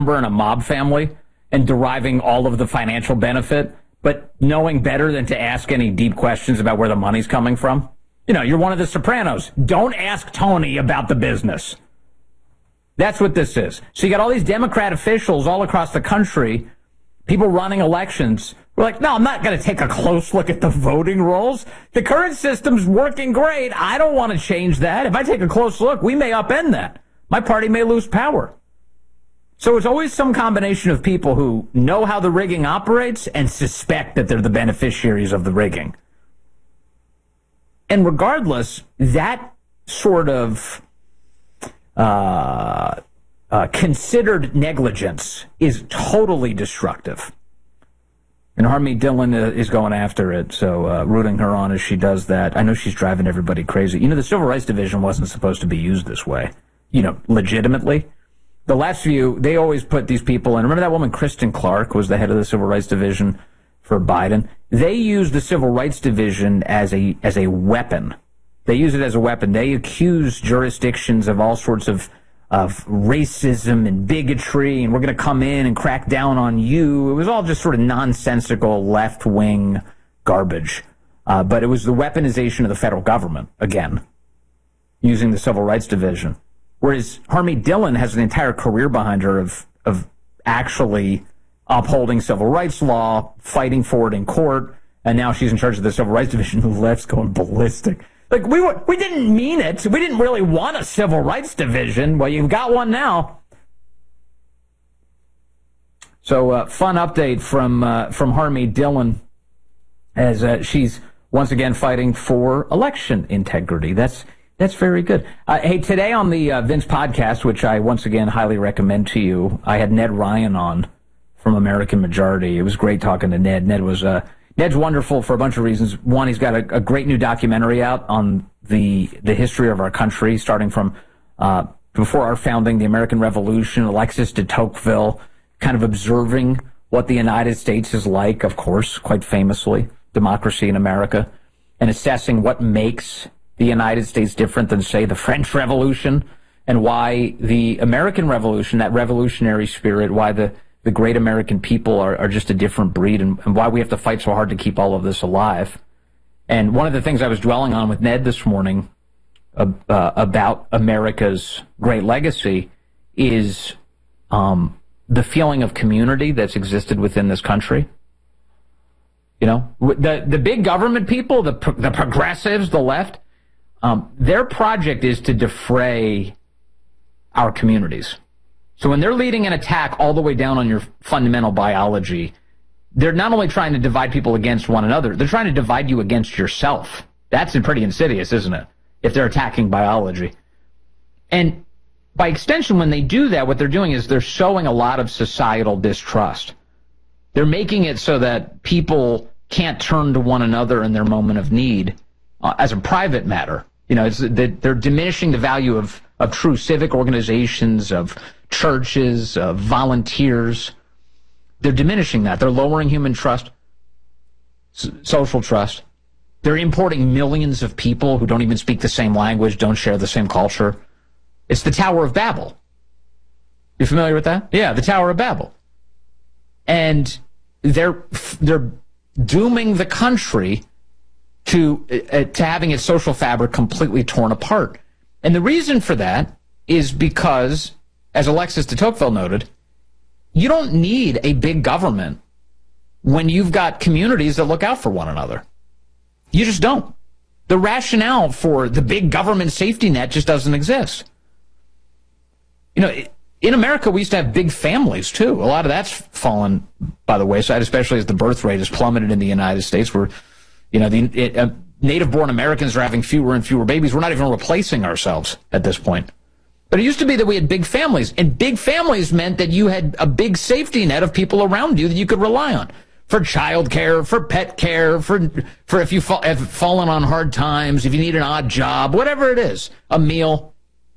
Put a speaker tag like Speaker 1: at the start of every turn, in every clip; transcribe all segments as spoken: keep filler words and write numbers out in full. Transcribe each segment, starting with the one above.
Speaker 1: member in a mob family and deriving all of the financial benefit, but knowing better than to ask any deep questions about where the money's coming from? You know, you're one of the Sopranos. Don't ask Tony about the business. That's what this is. So you got all these Democrat officials all across the country, people running elections. We're like, no, I'm not going to take a close look at the voting rolls. The current system's working great. I don't want to change that. If I take a close look, we may upend that. My party may lose power. So it's always some combination of people who know how the rigging operates and suspect that they're the beneficiaries of the rigging. And regardless, that sort of uh, uh, considered negligence is totally destructive. And Harmeet Dillon is going after it, so uh, rooting her on as she does that. I know she's driving everybody crazy. You know, the Civil Rights Division wasn't supposed to be used this way, you know, legitimately. The last few, they always put these people in. Remember that woman, Kristen Clark, was the head of the Civil Rights Division for Biden? They used the Civil Rights Division as a as a weapon. They use it as a weapon. They accuse jurisdictions of all sorts of of racism and bigotry, and we're going to come in and crack down on you. It was all just sort of nonsensical left-wing garbage. Uh, but it was the weaponization of the federal government, again, using the Civil Rights Division. Whereas Harmeet Dillon has an entire career behind her of of actually upholding civil rights law, fighting for it in court, and now she's in charge of the Civil Rights Division. The left's going ballistic. Like, we were, we didn't mean it. We didn't really want a Civil Rights Division. Well, you've got one now. So, uh, fun update from uh, from Harmeet Dillon as uh, she's once again fighting for election integrity. That's that's very good. Uh, hey, today on the uh, Vince podcast, which I once again highly recommend to you, I had Ned Ryan on from American Majority. It was great talking to Ned. Ned was uh, Ned's wonderful for a bunch of reasons. One, he's got a, a great new documentary out on the the history of our country, starting from uh, before our founding, the American Revolution, Alexis de Tocqueville, kind of observing what the United States is like, of course, quite famously, democracy in America, and assessing what makes the United States different than, say, the French Revolution, and why the American Revolution, that revolutionary spirit, why the the great American people are, are just a different breed, and, and why we have to fight so hard to keep all of this alive. And one of the things I was dwelling on with Ned this morning uh, uh, about America's great legacy is um, the feeling of community that's existed within this country. You know, the the big government people, the the progressives, the left, um, their project is to defray our communities. So when they're leading an attack all the way down on your fundamental biology, they're not only trying to divide people against one another, they're trying to divide you against yourself. That's pretty insidious, isn't it? If they're attacking biology. And by extension, when they do that, what they're doing is they're sowing a lot of societal distrust. They're making it so that people can't turn to one another in their moment of need uh, as a private matter. You know, it's, they're diminishing the value of, of true civic organizations, of churches, of volunteers. They're diminishing that. They're lowering human trust, s- social trust. They're importing millions of people who don't even speak the same language, don't share the same culture. It's the Tower of Babel. You familiar with that? Yeah, the Tower of Babel. And they're they're dooming the country to uh, to having its social fabric completely torn apart. And the reason for that is because, as Alexis de Tocqueville noted, you don't need a big government when you've got communities that look out for one another. You just don't. The rationale for the big government safety net just doesn't exist. You know, in America, we used to have big families, too. A lot of that's fallen by the wayside, especially as the birth rate has plummeted in the United States, where, you know, the it, uh, native-born Americans are having fewer and fewer babies. We're not even replacing ourselves at this point. But it used to be that we had big families, and big families meant that you had a big safety net of people around you that you could rely on for child care, for pet care, for for if you fall, have fallen on hard times, if you need an odd job, whatever it is, a meal.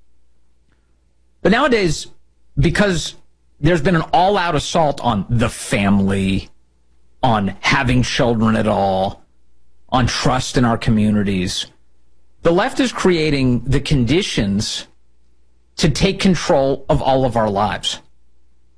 Speaker 1: But nowadays, because there's been an all-out assault on the family, on having children at all, on trust in our communities, the left is creating the conditions to take control of all of our lives.